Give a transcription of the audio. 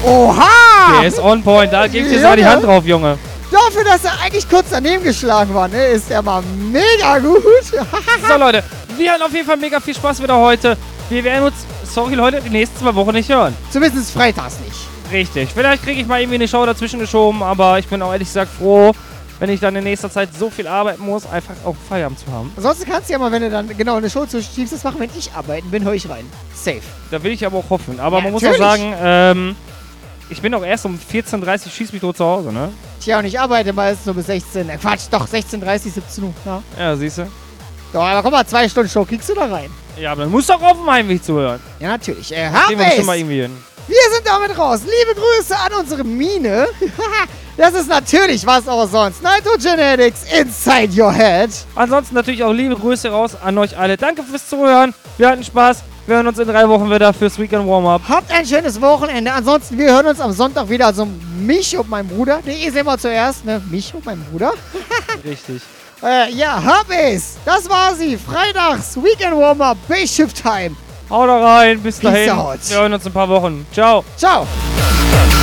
Oha! Der ist on point. Da gebe ich dir mal die Hand drauf, Junge. Dafür, dass er eigentlich kurz daneben geschlagen war, ne, ist er mal mega gut. So, Leute. Wir hatten auf jeden Fall mega viel Spaß wieder heute. Wir werden uns, sorry, Leute, die nächsten 2 Wochen nicht hören. Zumindest freitags nicht. Richtig. Vielleicht kriege ich mal irgendwie eine Show dazwischen geschoben, aber ich bin auch ehrlich gesagt froh, wenn ich dann in nächster Zeit so viel arbeiten muss, einfach auch Feierabend zu haben. Ansonsten kannst du ja mal, wenn du dann genau eine Show zwischenschiebst, das machen, wenn ich arbeiten bin, höre ich rein. Safe. Da will ich aber auch hoffen. Aber Ja, man muss natürlich. auch sagen, ich bin auch erst um 14:30 Uhr schieß mich tot zu Hause, ne? Tja, und ich arbeite meistens nur bis 16. Quatsch, doch, 16:30, 17 Uhr. Ja. Ja, siehst du? Doch, aber komm mal, 2 Stunden Show kriegst du da rein. Ja, aber dann musst du auch auf dem Heimweg zuhören. Ja, natürlich. Kriegen wir bestimmt mal irgendwie hin. Wir sind damit raus. Liebe Grüße an unsere Mine. Das ist natürlich was auch sonst. Nitrogenetics inside your head. Ansonsten natürlich auch liebe Grüße raus an euch alle. Danke fürs Zuhören. Wir hatten Spaß. Wir hören uns in 3 Wochen wieder fürs Weekend Warm-Up. Habt ein schönes Wochenende. Ansonsten, wir hören uns am Sonntag wieder. Also mich und mein Bruder. Der ist immer zuerst, ne? Mich und mein Bruder. Richtig. Ja, hab es. Das war sie. Freitags, Weekend Warm-Up, Base-Shift Time. Haut da rein. Bis Peace dahin. out. Wir hören uns in ein paar Wochen. Ciao. Ciao.